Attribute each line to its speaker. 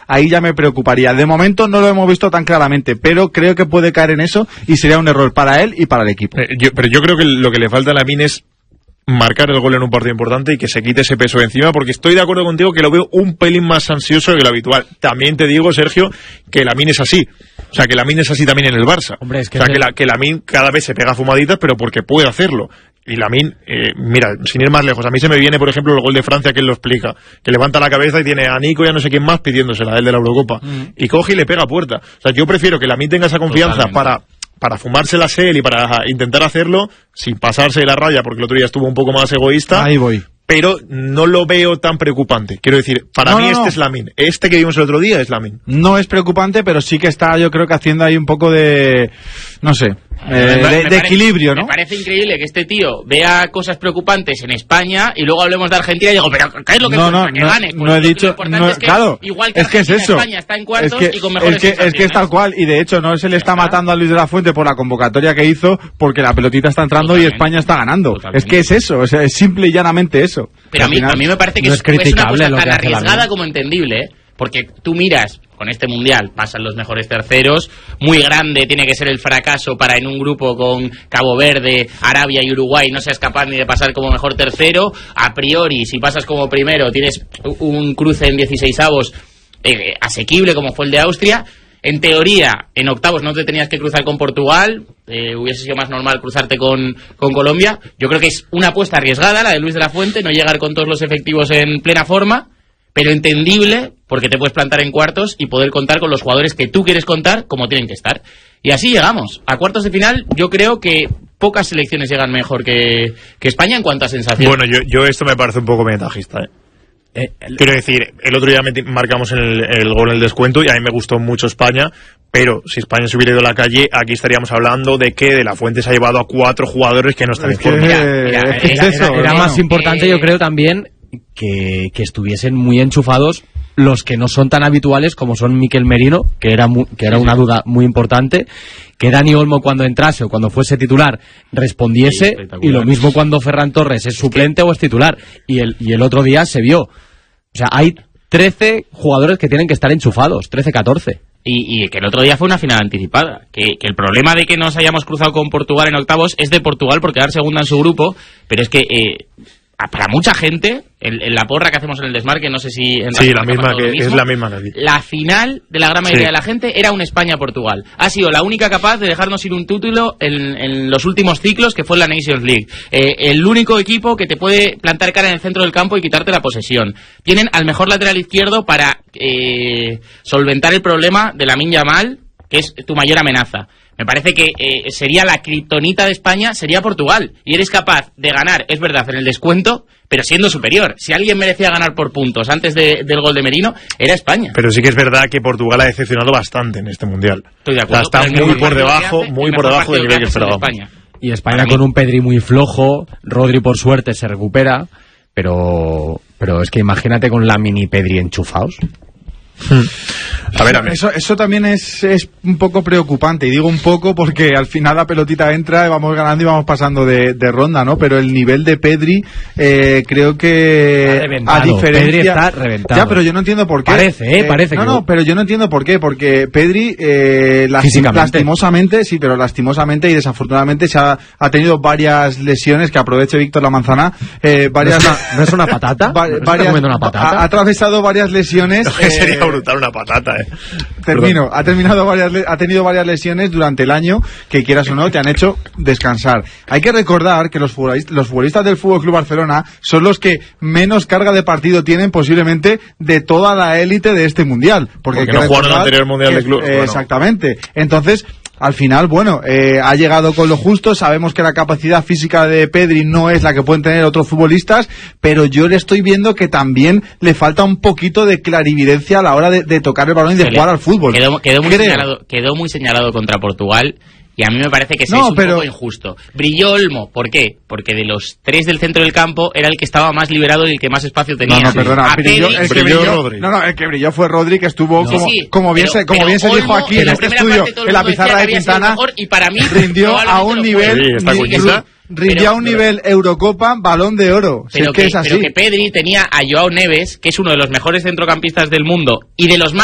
Speaker 1: ahí ya me preocuparía. De momento no lo hemos visto tan claramente, pero creo que puede caer en eso y sería un error para él y para el equipo.
Speaker 2: Pero yo creo que lo que le falta a Lamine es marcar el gol en un partido importante y que se quite ese peso de encima, porque estoy de acuerdo contigo que lo veo un pelín más ansioso de lo habitual. También te digo, Sergio, que Lamine es así. O sea, que Lamine es así también en el Barça.
Speaker 3: Hombre, es que
Speaker 2: que Lamine cada vez se pega fumaditas, pero porque puede hacerlo. Y Lamine, mira, sin ir más lejos, a mí se me viene, por ejemplo, el gol de Francia, que él lo explica, que levanta la cabeza y tiene a Nico y a no sé quién más pidiéndosela, el de la Eurocopa, y coge y le pega a puerta. O sea, yo prefiero que Lamine tenga esa confianza para fumárselas él y para intentar hacerlo sin pasarse de la raya, porque el otro día estuvo un poco más egoísta.
Speaker 1: Ahí voy.
Speaker 2: Pero no lo veo tan preocupante. Quiero decir, para mí este es Lamine. Este que vimos el otro día es Lamine.
Speaker 1: No es preocupante, pero sí que está, yo creo que haciendo ahí un poco de, no sé, de equilibrio, ¿no?
Speaker 4: Me parece increíble que este tío vea cosas preocupantes en España y luego hablemos de Argentina y digo, pero ¿qué es lo que que gane?
Speaker 1: No he dicho, claro,
Speaker 4: igual que
Speaker 1: es que es eso.
Speaker 4: España está en cuartos y con mejores
Speaker 1: es que es tal cual, y de hecho no se le está matando a Luis de la Fuente por la convocatoria que hizo, porque la pelotita está entrando y España está ganando. Totalmente. Es que es eso, es simple y llanamente eso.
Speaker 4: Pero a mí me parece que es una cosa tan arriesgada como entendible, ¿eh? Porque tú miras, con este mundial pasan los mejores terceros, muy grande tiene que ser el fracaso para en un grupo con Cabo Verde, Arabia y Uruguay no seas capaz ni de pasar como mejor tercero. A priori, si pasas como primero, tienes un cruce en 16avos asequible como fue el de Austria. En teoría, en octavos no te tenías que cruzar con Portugal, hubiese sido más normal cruzarte con Colombia. Yo creo que es una apuesta arriesgada la de Luis de la Fuente, no llegar con todos los efectivos en plena forma, pero entendible, porque te puedes plantar en cuartos y poder contar con los jugadores que tú quieres contar como tienen que estar. Y así llegamos. A cuartos de final, yo creo que pocas selecciones llegan mejor que España en cuanto a sensación.
Speaker 2: Bueno, yo esto me parece un poco ventajista, Quiero decir, el otro día marcamos el gol en el descuento y a mí me gustó mucho España, pero si España se hubiera ido a la calle, aquí estaríamos hablando de que De la Fuente se ha llevado a 4 jugadores que no están en forma.
Speaker 3: Era más importante, yo creo, también que estuviesen muy enchufados los que no son tan habituales, como son Mikel Merino, que era una duda muy importante, que Dani Olmo cuando entrase o cuando fuese titular respondiese, y lo mismo cuando Ferran Torres es suplente o es titular, y el otro día se vio. O sea, hay 13 jugadores que tienen que estar enchufados, 13-14.
Speaker 4: Y que el otro día fue una final anticipada. Que el problema de que nos hayamos cruzado con Portugal en octavos es de Portugal por quedar segunda en su grupo, pero es que para mucha gente, en la porra que hacemos en el desmarque, no sé si...
Speaker 2: Sí, la misma es la misma.
Speaker 4: La final de la gran mayoría de la gente era un España-Portugal. Ha sido la única capaz de dejarnos ir un título en los últimos ciclos, que fue la Nations League. El único equipo que te puede plantar cara en el centro del campo y quitarte la posesión. Tienen al mejor lateral izquierdo para solventar el problema de Lamine Yamal, que es tu mayor amenaza. Me parece que sería la kriptonita de España, sería Portugal. Y eres capaz de ganar, es verdad, en el descuento, pero siendo superior. Si alguien merecía ganar por puntos antes del gol de Merino, era España.
Speaker 2: Pero sí que es verdad que Portugal ha decepcionado bastante en este mundial.
Speaker 4: Estoy de acuerdo.
Speaker 2: O sea, está muy por debajo del nivel que esperábamos.
Speaker 3: Y España con un Pedri muy flojo, Rodri por suerte se recupera, pero es que imagínate con Lamine y Pedri enchufados.
Speaker 1: A ver. Eso también es un poco preocupante, y digo un poco porque al final la pelotita entra y vamos ganando y vamos pasando de ronda, ¿no? Pero el nivel de Pedri creo que a diferencia...
Speaker 3: Pedri está reventado.
Speaker 1: Ya, pero yo no entiendo por qué.
Speaker 3: Parece.
Speaker 1: Pero yo no entiendo por qué, porque Pedri lastimosamente y desafortunadamente ha tenido varias lesiones, que aproveche Víctor La Manzana,
Speaker 3: ¿No es una patata? Una patata?
Speaker 1: Ha atravesado varias lesiones.
Speaker 2: Sería brutal una patata,
Speaker 1: Termino. Ha tenido varias lesiones durante el año que, quieras o no, te han hecho descansar. Hay que recordar que los futbolistas del Fútbol Club Barcelona son los que menos carga de partido tienen posiblemente de toda la élite de este mundial, porque
Speaker 2: no jugaron el anterior mundial de club.
Speaker 1: Exactamente. Entonces, al final, ha llegado con lo justo. Sabemos que la capacidad física de Pedri no es la que pueden tener otros futbolistas, pero yo le estoy viendo que también le falta un poquito de clarividencia a la hora de tocar el balón y de jugar al fútbol.
Speaker 4: Quedó muy señalado contra Portugal. Y a mí me parece que es un poco injusto. Brilló Olmo, ¿por qué? Porque de los 3 del centro del campo era el que estaba más liberado y el que más espacio tenía.
Speaker 1: No, perdona, el que brilló fue Rodri, que estuvo como bien se dijo aquí en este estudio, en la pizarra de Quintana,
Speaker 4: y para mí
Speaker 1: rindió a un nivel... Rindió a un nivel Eurocopa, Balón de Oro.
Speaker 4: Pero que Pedri tenía a Joao Neves, que es uno de los mejores centrocampistas del mundo y de los más